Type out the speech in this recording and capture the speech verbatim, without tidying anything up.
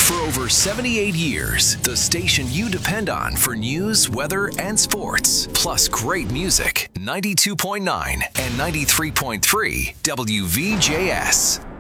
For over seventy-eight years, the station you depend on for news, weather, and sports, plus great music. ninety-two point nine and ninety-three point three W V J S.